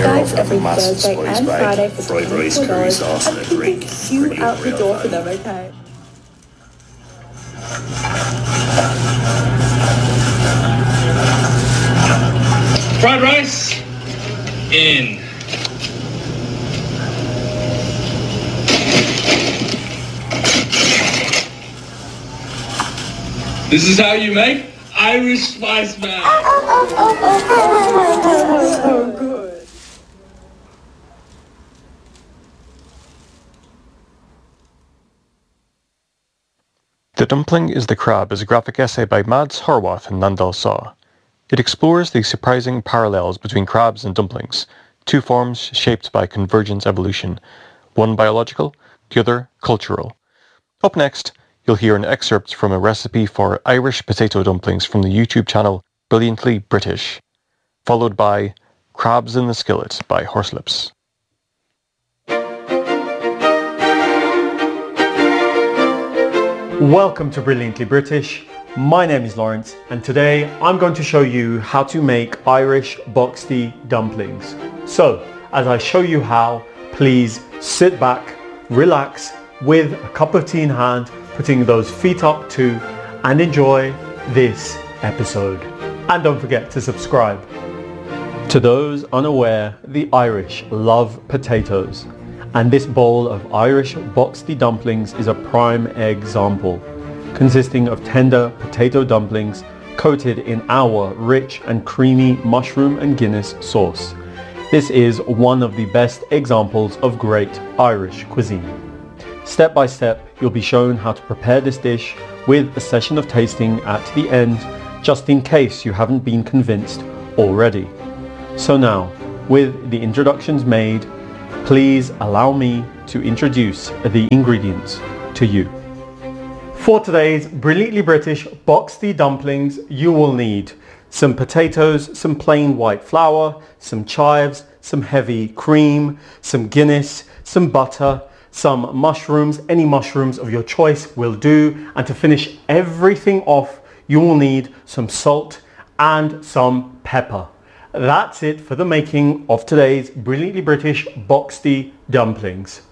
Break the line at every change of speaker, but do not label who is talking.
guys every Thursday and Friday for $24 and people queue out the door for them, okay?
Fried rice in. This is how you make Irish spice mash.
So good.
The Dumpling is the Crab is a graphic essay by Mads Horwath and Nandal Saw. It explores the surprising parallels between crabs and dumplings, two forms shaped by convergence evolution, one biological, the other cultural. Up next, you'll hear an excerpt from a recipe for Irish potato dumplings from the YouTube channel Brilliantly British, followed by Crabs in the Skillet by Horselips.
Welcome to Brilliantly British. My name is Lawrence and today I'm going to show you how to make Irish boxty dumplings. So, as I show you how, please sit back, relax with a cup of tea in hand, putting those feet up too, and enjoy this episode. And don't forget to subscribe. To those unaware, the Irish love potatoes, and this bowl of Irish boxty dumplings is a prime example, consisting of tender potato dumplings coated in our rich and creamy mushroom and Guinness sauce. This is one of the best examples of great Irish cuisine. Step by step, you'll be shown how to prepare this dish with a session of tasting at the end, just in case you haven't been convinced already. So now, with the introductions made, please allow me to introduce the ingredients to you. For today's Brilliantly British boxty dumplings, you will need some potatoes, some plain white flour, some chives, some heavy cream, some Guinness, some butter, some mushrooms, any mushrooms of your choice will do, and to finish everything off, you will need some salt and some pepper. That's it for the making of today's Brilliantly British boxty dumplings.